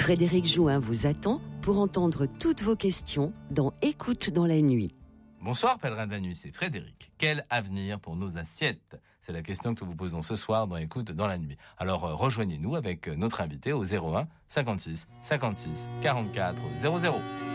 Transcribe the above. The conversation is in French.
Frédéric Jouin vous attend pour entendre toutes vos questions dans Écoute dans la nuit. Bonsoir pèlerin de la nuit, c'est Frédéric. Quel avenir pour nos assiettes ? C'est la question que nous vous posons ce soir dans Écoute dans la nuit. Alors rejoignez-nous avec notre invité au 01 56 56 44 00.